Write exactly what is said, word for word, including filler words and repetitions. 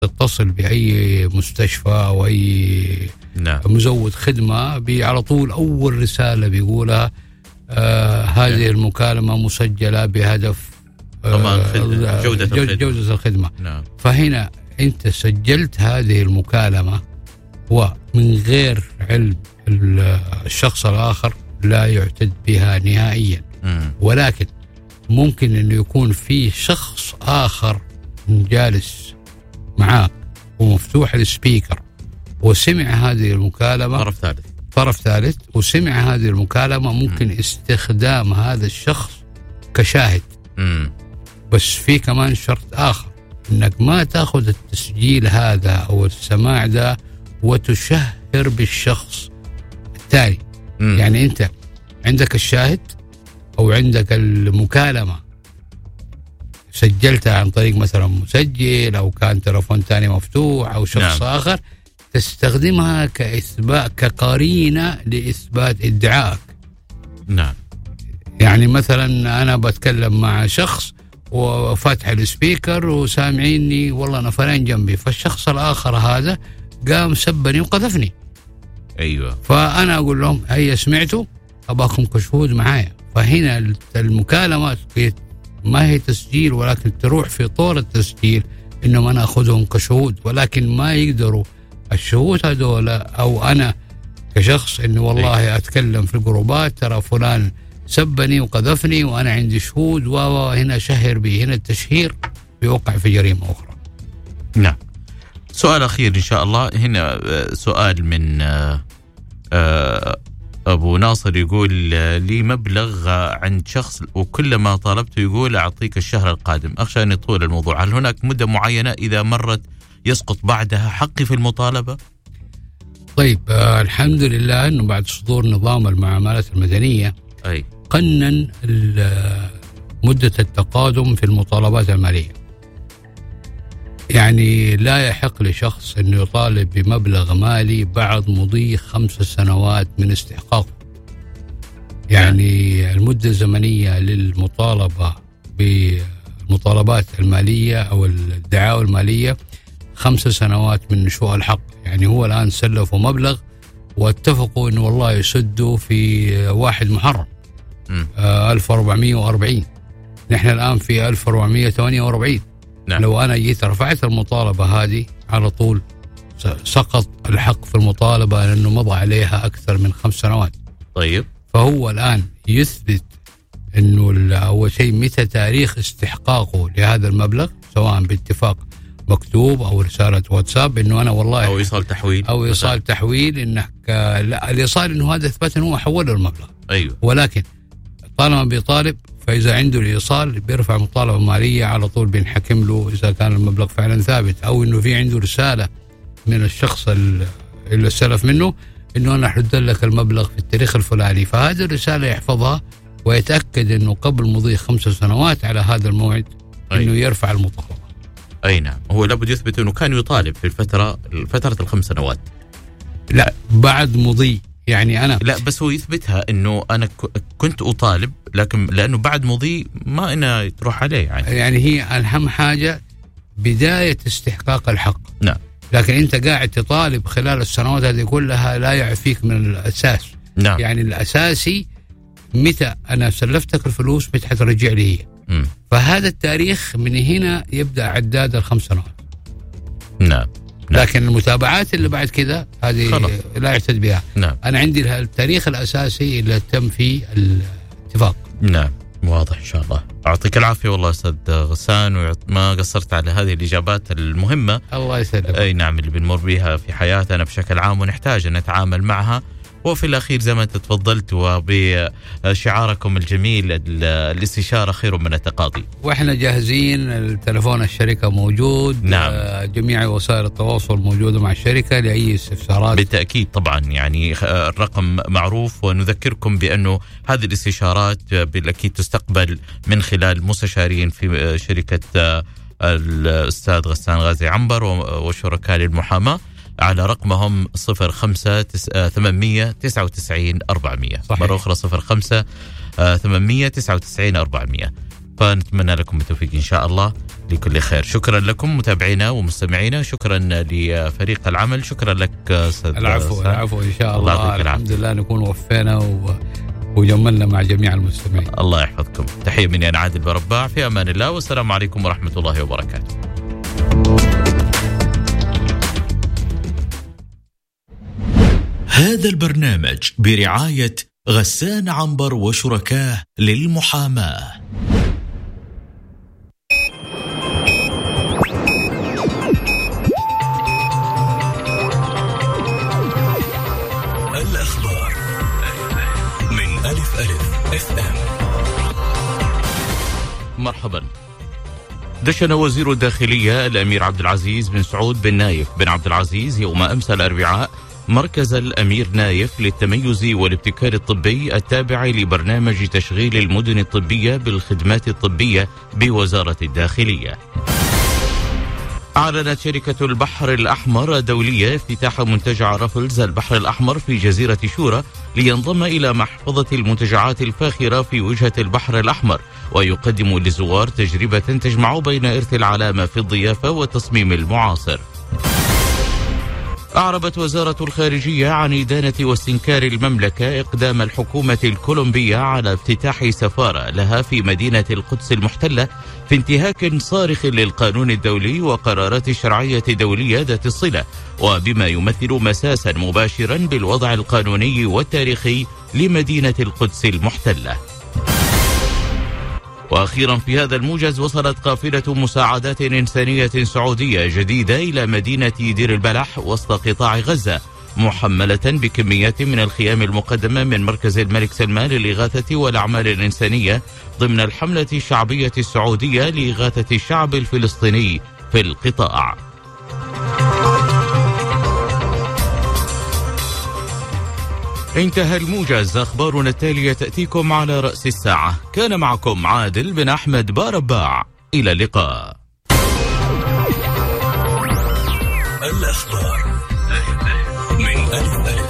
تتصل بأي مستشفى أو أي نعم. مزود خدمة على طول أول رسالة بيقولها آه هذه نعم. المكالمة مسجلة بهدف آه جودة الخدمة, جودة الخدمة. نعم. فهنا أنت سجلت هذه المكالمة ومن غير علم الشخص الآخر لا يعتد بها نهائيا. م. ولكن ممكن أنه يكون في شخص آخر جالس معاه ومفتوح السبيكر وسمع هذه المكالمة، طرف ثالث طرف ثالث وسمع هذه المكالمة، ممكن م. استخدام هذا الشخص كشاهد. م. بس في كمان شرط آخر، أنك ما تأخذ التسجيل هذا أو السماع ده وتشهر بالشخص الثاني. م. يعني أنت عندك الشاهد أو عندك المكالمة سجلتها عن طريق مثلا مسجل أو كان تلفون تاني مفتوح أو شخص نعم. آخر، تستخدمها كإثبات كقرينة لإثبات ادعائك. نعم. يعني مثلا أنا بتكلم مع شخص وفاتح السبيكر وسامعيني والله نفرين جنبي، فالشخص الآخر هذا قام سبني وقذفني. أيوة. فأنا أقول لهم هيا سمعتوا أباكم كشهود معايا. فهنا المكالمات ما هي تسجيل ولكن تروح في طور التسجيل إنهم أنا أخذهم كشهود، ولكن ما يقدروا الشهود هذول أو أنا كشخص إنه والله أتكلم في الجروبات ترى فلان سبني وقذفني وأنا عندي شهود وهنا شهر به. هنا التشهير بيوقع في جريمة أخرى. نعم. سؤال أخير إن شاء الله. هنا سؤال من أبو ناصر يقول لي مبلغ عند شخص وكلما طالبته يقول أعطيك الشهر القادم، أخشى أن يطول الموضوع. هل هناك مدة معينة إذا مرت يسقط بعدها حقي في المطالبة؟ طيب آه الحمد لله أنه بعد صدور نظام المعاملات المدنية أي قنن مدة التقادم في المطالبات المالية. يعني لا يحق لشخص أنه يطالب بمبلغ مالي بعد مضي خمس سنوات من استحقاقه. يعني المدة الزمنية للمطالبة بالمطالبات المالية أو الدعاوى المالية خمس سنوات من نشوء الحق. يعني هو الآن سلفوا مبلغ واتفقوا أنه والله يسدوا في واحد محرم آه ألف وأربعمائة وأربعين، نحن الآن في ألف وأربعمائة وثمانية وأربعين. نعم. لو أنا جيت رفعت المطالبة هذه على طول سقط الحق في المطالبة لأنه مضى عليها أكثر من خمس سنوات. طيب. فهو الآن يثبت أنه أول شيء متى تاريخ استحقاقه لهذا المبلغ، سواء باتفاق مكتوب أو رسالة واتساب إنه أنا والله أو إيصال تحويل أو إيصال مثلا. تحويل إنك لا الإيصال إنه هذا إثبات إنه هو حول المبلغ. أيوه. ولكن طالما بيطالب فإذا عنده الإيصال بيرفع مطالبة مالية على طول، بينحكم له إذا كان المبلغ فعلا ثابت، أو إنه في عنده رسالة من الشخص اللي استلف منه إنه أنا أحد لك المبلغ في التاريخ الفلاني. فهذه الرسالة يحفظها ويتأكد إنه قبل مضي خمس سنوات على هذا الموعد إنه أيوه. يرفع المطالبة. أي نعم. هو لابد يثبت أنه كان يطالب في الفترة فترة الخمس سنوات. لا بعد مضي. يعني أنا لا بس هو يثبتها أنه أنا كنت أطالب، لكن لأنه بعد مضي ما أنا تروح عليه. يعني يعني هي أهم حاجة بداية استحقاق الحق. نعم. لكن أنت قاعد تطالب خلال السنوات هذه كلها لا يعفيك من الأساس. نعم. يعني الأساسي متى أنا سلفتك الفلوس متى حترجع لي هي. م. فهذا التاريخ من هنا يبدأ عداد الخمس سنوات. نعم. نعم. لكن المتابعات اللي بعد كده هذه لا يعتد بها. نعم. أنا عندي التاريخ الأساسي اللي تم فيه الاتفاق. نعم. واضح إن شاء الله. أعطيك العافية والله أستاذ غسان، وما قصرت على هذه الإجابات المهمة. الله يسلمك. أي نعم، اللي بنمر بها في حياتنا بشكل عام ونحتاج أن نتعامل معها. وفي الأخير زي ما أنت تفضلت وبشعاركم الجميل الاستشارة خير من التقاضي، وإحنا جاهزين. التلفون الشركة موجود. نعم. جميع وسائل التواصل موجودة مع الشركة لأي استفسارات. بالتأكيد طبعا، يعني الرقم معروف، ونذكركم بأنه هذه الاستشارات بالأكيد تستقبل من خلال مستشارين في شركة الأستاذ غسان غازي عنبر وشركاء للمحاماة على رقمهم صفر خمسة ثمانمية تسعة وتسعين أربعمية. مرة أخرى صفر خمسة ثمانمية تسعة وتسعين أربعمية. فنتمنى لكم التوفيق إن شاء الله لكل خير. شكرا لكم متابعينا ومستمعينا، شكرا لفريق العمل، شكرا لك أستاذ. العفو العفو إن شاء الله, الله الحمد لله نكون وفينا و... وجملنا مع جميع المستمعين. الله يحفظكم. تحية مني أنا عادل برباع، في أمان الله والسلام عليكم ورحمة الله وبركاته. هذا البرنامج برعاية غسان عنبر وشركاه للمحاماة. الأخبار من ألف ألف إف إم. مرحبا. دشن وزير الداخلية الأمير عبد العزيز بن سعود بن نايف بن عبد العزيز يوم أمس الأربعاء مركز الأمير نايف للتميز والابتكار الطبي التابع لبرنامج تشغيل المدن الطبية بالخدمات الطبية بوزارة الداخلية. أعلنت شركة البحر الأحمر الدولية افتتاح منتجع رفلز البحر الأحمر في جزيرة شورى لينضم إلى محفظة المنتجعات الفاخرة في وجهة البحر الأحمر، ويقدم للزوار تجربة تجمع بين إرث العلامة في الضيافة والتصميم المعاصر. أعربت وزارة الخارجية عن إدانة واستنكار المملكة إقدام الحكومة الكولومبية على افتتاح سفارة لها في مدينة القدس المحتلة في انتهاك صارخ للقانون الدولي وقرارات الشرعية الدولية ذات الصلة، وبما يمثل مساسا مباشرا بالوضع القانوني والتاريخي لمدينة القدس المحتلة. وأخيرا في هذا الموجز، وصلت قافلة مساعدات إنسانية سعودية جديدة إلى مدينة دير البلح وسط قطاع غزة، محملة بكميات من الخيام المقدمة من مركز الملك سلمان للإغاثة والأعمال الإنسانية ضمن الحملة الشعبية السعودية لإغاثة الشعب الفلسطيني في القطاع. انتهى الموجز. أخبارنا التالية تأتيكم على رأس الساعة. كان معكم عادل بن أحمد بارباع، إلى اللقاء. الأخبار